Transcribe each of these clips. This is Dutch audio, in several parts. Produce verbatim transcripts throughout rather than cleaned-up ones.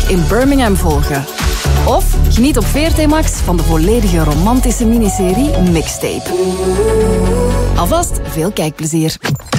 in Birmingham volgen. Of geniet op V R T Max van de volledige romantische miniserie Mixtape. Alvast veel kijkplezier.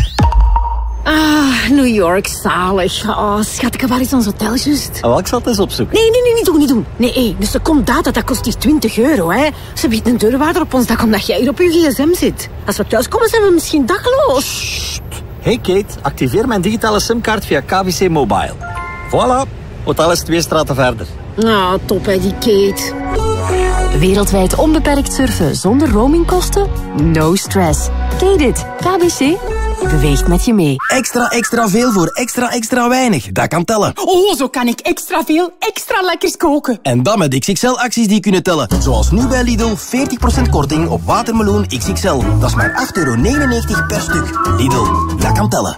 Ah, New York, zalig. Oh, schat, waar is ons hotel juist? Oh, ik zal het eens opzoeken. Nee, nee, nee, niet doen, niet doen. Nee, hey, dus er komt data, dat kost hier twintig euro, hè. Ze biedt een deurwaarder op ons dak omdat jij hier op je gsm zit. Als we thuiskomen, zijn we misschien dakloos. Hey Kate, activeer mijn digitale simkaart via K V C Mobile. Voilà, hotel is twee straten verder. Ah, top, hè, die Kate. Wereldwijd onbeperkt surfen zonder roamingkosten? No stress. Ken dit? K B C beweegt met je mee. Extra, extra veel voor extra, extra weinig. Dat kan tellen. Oh, zo kan ik extra veel, extra lekkers koken. En dat met X X L-acties die kunnen tellen. Zoals nu bij Lidl, veertig procent korting op watermeloen X X L. Dat is maar acht euro negenennegentig per stuk. Lidl, dat kan tellen.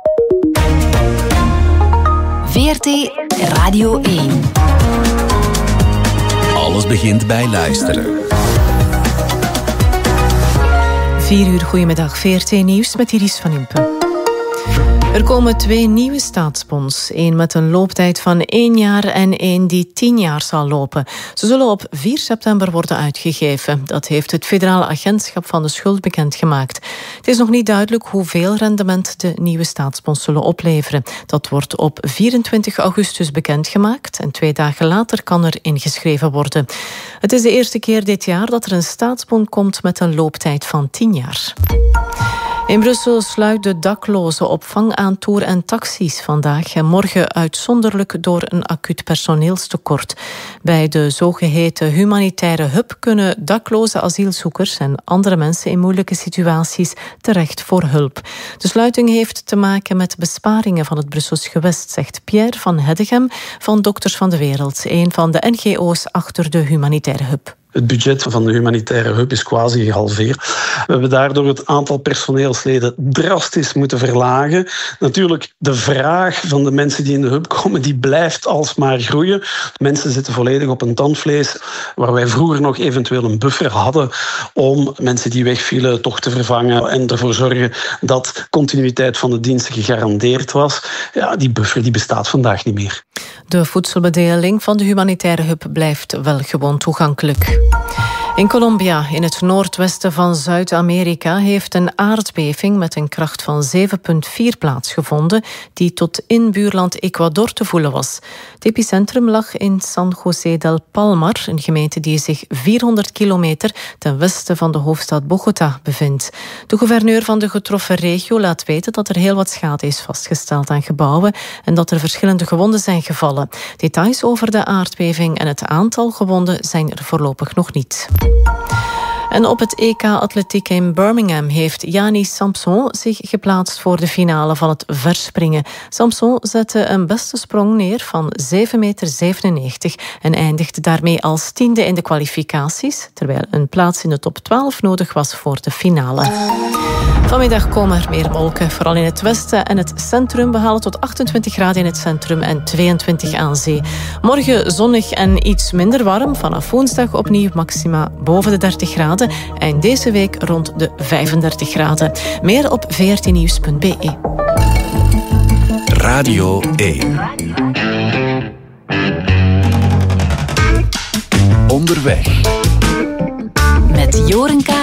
V R T Radio één. Alles begint bij luisteren. vier uur, goedemiddag. V R T Nieuws met Iris van Impen. Er komen twee nieuwe staatsbons. Eén met een looptijd van één jaar en één die tien jaar zal lopen. Ze zullen op vier september worden uitgegeven. Dat heeft het Federale Agentschap van de Schuld bekendgemaakt. Het is nog niet duidelijk hoeveel rendement de nieuwe staatsbons zullen opleveren. Dat wordt op vierentwintig augustus bekendgemaakt en twee dagen later kan er ingeschreven worden. Het is de eerste keer dit jaar dat er een staatsbon komt met een looptijd van tien jaar. In Brussel sluit de daklozenopvang aan toer- en taxis vandaag en morgen uitzonderlijk door een acuut personeelstekort. Bij de zogeheten humanitaire hub kunnen dakloze asielzoekers en andere mensen in moeilijke situaties terecht voor hulp. De sluiting heeft te maken met besparingen van het Brussels gewest, zegt Pierre van Heddegem van Dokters van de Wereld, een van de N G O's achter de humanitaire hub. Het budget van de humanitaire hub is quasi gehalveerd. We hebben daardoor het aantal personeelsleden drastisch moeten verlagen. Natuurlijk, de vraag van de mensen die in de hub komen, die blijft alsmaar groeien. Mensen zitten volledig op een tandvlees, waar wij vroeger nog eventueel een buffer hadden om mensen die wegvielen toch te vervangen en ervoor zorgen dat continuïteit van de diensten gegarandeerd was. Ja, die buffer die bestaat vandaag niet meer. De voedselbedeling van de humanitaire hub blijft wel gewoon toegankelijk. In Colombia, in het noordwesten van Zuid-Amerika, heeft een aardbeving met een kracht van zeven komma vier plaatsgevonden, die tot in buurland Ecuador te voelen was. Het epicentrum lag in San José del Palmar, een gemeente die zich vierhonderd kilometer ten westen van de hoofdstad Bogota bevindt. De gouverneur van de getroffen regio laat weten dat er heel wat schade is vastgesteld aan gebouwen en dat er verschillende gewonden zijn gevallen. Details over de aardbeving en het aantal gewonden zijn er voorlopig nog niet. En op het E K Atletiek in Birmingham heeft Yanis Samson zich geplaatst voor de finale van het verspringen. Samson zette een beste sprong neer van zeven komma zevenennegentig meter en eindigde daarmee als tiende in de kwalificaties, terwijl een plaats in de top twaalf nodig was voor de finale. Vanmiddag komen er meer wolken, vooral in het westen en het centrum. We halen tot achtentwintig graden in het centrum en tweeëntwintig aan zee. Morgen zonnig en iets minder warm. Vanaf woensdag opnieuw maxima boven de dertig graden. En deze week rond de vijfendertig graden. Meer op v r t nieuws punt b e. Radio één. Onderweg. Met Joren K.